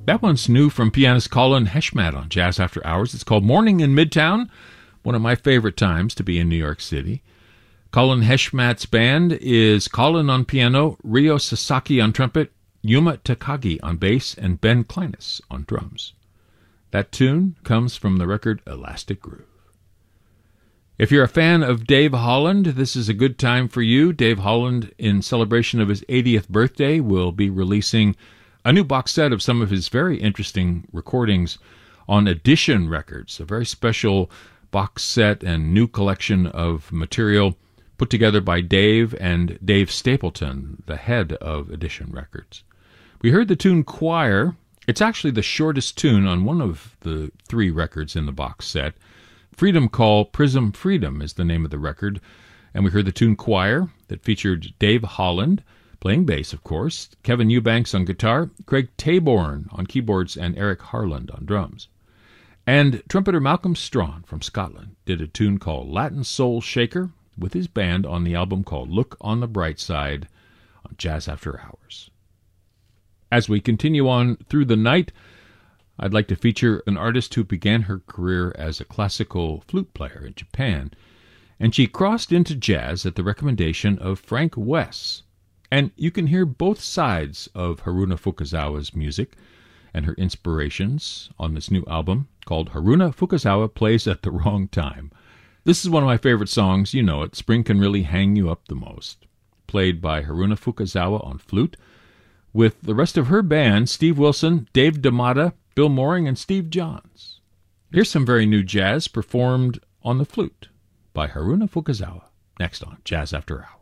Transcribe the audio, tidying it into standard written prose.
That one's new from pianist Colin Heshmat on Jazz After Hours. It's called Morning in Midtown, one of my favorite times to be in New York City. Colin Heshmat's band is Colin on piano, Ryo Sasaki on trumpet, Yuma Takagi on bass, and Ben Kleinis on drums. That tune comes from the record Elastic Groove. If you're a fan of Dave Holland, this is a good time for you. Dave Holland, in celebration of his 80th birthday, will be releasing a new box set of some of his very interesting recordings on Edition Records, a very special box set and new collection of material put together by Dave and Dave Stapleton, the head of Edition Records. We heard the tune Choir. It's actually the shortest tune on one of the 3 records in the box set. Freedom Call Prism Freedom is the name of the record, and we heard the tune Choir that featured Dave Holland, playing bass, of course, Kevin Eubanks on guitar, Craig Taborn on keyboards, and Eric Harland on drums. And trumpeter Malcolm Strawn from Scotland did a tune called Latin Soul Shaker with his band on the album called Look on the Bright Side on Jazz After Hours. As we continue on through the night, I'd like to feature an artist who began her career as a classical flute player in Japan, and she crossed into jazz at the recommendation of Frank Wess. And you can hear both sides of Haruna Fukazawa's music and her inspirations on this new album called Haruna Fukazawa Plays at the Wrong Time. This is one of my favorite songs, you know it, Spring Can Really Hang You Up the Most, played by Haruna Fukazawa on flute, with the rest of her band, Steve Wilson, Dave D'Amata, Bill Mooring, and Steve Johns. Here's some very new jazz performed on the flute by Haruna Fukazawa, next on Jazz After Hours.